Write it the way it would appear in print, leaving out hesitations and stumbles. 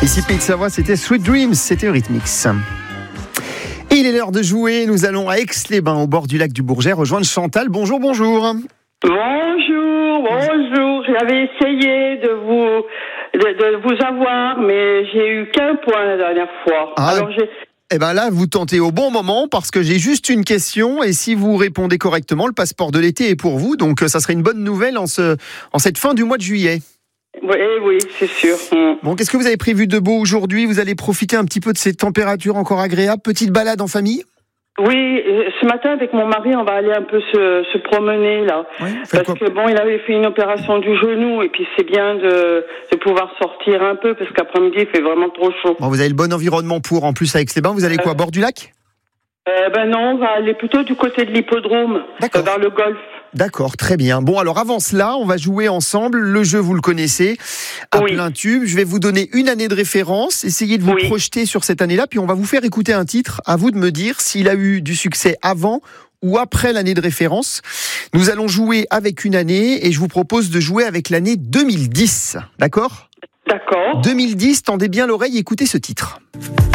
Ici Pays de Savoie, c'était Sweet Dreams, c'était Eurythmics. Et il est l'heure de jouer, nous allons à Aix-les-Bains, au bord du lac du Bourget, rejoindre Chantal. Bonjour. Bonjour. J'avais essayé de vous avoir, mais j'ai eu qu'un point la dernière fois. Eh ben là, vous tentez au bon moment parce que j'ai juste une question et si vous répondez correctement, le passeport de l'été est pour vous. Donc ça serait une bonne nouvelle en cette fin du mois de juillet. Oui, c'est sûr. Bon, qu'est-ce que vous avez prévu de beau aujourd'hui ? Vous allez profiter un petit peu de ces températures encore agréables. Petite balade en famille ? Oui, ce matin avec mon mari, on va aller un peu se promener là, parce que il avait fait une opération du genou et puis c'est bien de pouvoir sortir un peu parce qu'après-midi il fait vraiment trop chaud. Bon, vous avez le bon environnement pour, en plus à Aix-les-Bains, vous allez quoi, à bord du lac ? Non, on va aller plutôt du côté de l'hippodrome, vers le golf. D'accord, très bien. Bon, alors avant cela, on va jouer ensemble. Le jeu, vous le connaissez, à plein tube. Je vais vous donner une année de référence. Essayez de vous projeter sur cette année-là, puis on va vous faire écouter un titre. À vous de me dire s'il a eu du succès avant ou après l'année de référence. Nous allons jouer avec une année et je vous propose de jouer avec l'année 2010. D'accord ? D'accord. 2010, tendez bien l'oreille et écoutez ce titre.